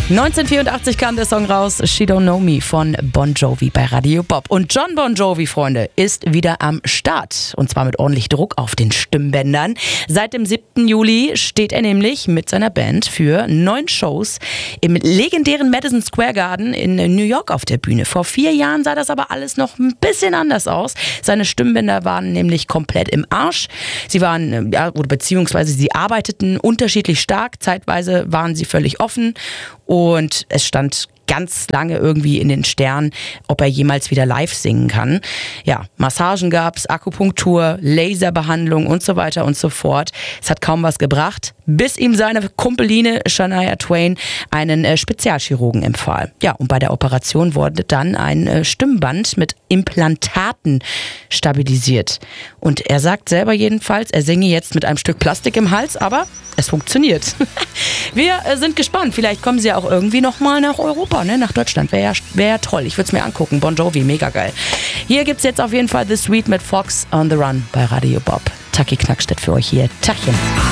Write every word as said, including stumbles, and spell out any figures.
neunzehnhundertvierundachtzig kam der Song raus, She Don't Know Me von Bon Jovi bei Radio Bob. Und Jon Bon Jovi, Freunde, ist wieder am Start. Und zwar mit ordentlich Druck auf den Stimmbändern. Seit dem siebten Juli steht er nämlich mit seiner Band für neun Shows im legendären Madison Square Garden in New York auf der Bühne. Vor vier Jahren sah das aber alles noch ein bisschen anders aus. Seine Stimmbänder waren nämlich komplett im Arsch. Sie waren, ja, oder beziehungsweise sie arbeiteten unterschiedlich stark. Zeitweise waren sie völlig offen. Und es stand ganz lange irgendwie in den Sternen, ob er jemals wieder live singen kann. Ja, Massagen gab's, Akupunktur, Laserbehandlung und so weiter und so fort. Es hat kaum was gebracht, bis ihm seine Kumpeline Shania Twain einen äh, Spezialchirurgen empfahl. Ja, und bei der Operation wurde dann ein äh, Stimmband mit Implantaten stabilisiert. Und er sagt selber jedenfalls, er singe jetzt mit einem Stück Plastik im Hals, aber es funktioniert. Wir äh, sind gespannt. Vielleicht kommen sie ja auch irgendwie nochmal nach Europa, ne? Nach Deutschland. Wäre ja, wär ja toll. Ich würde es mir angucken. Bon Jovi, mega geil. Hier gibt's jetzt auf jeden Fall The Sweet mit Fox on the Run bei Radio Bob. Taki Knackstedt für euch hier. Tachchen.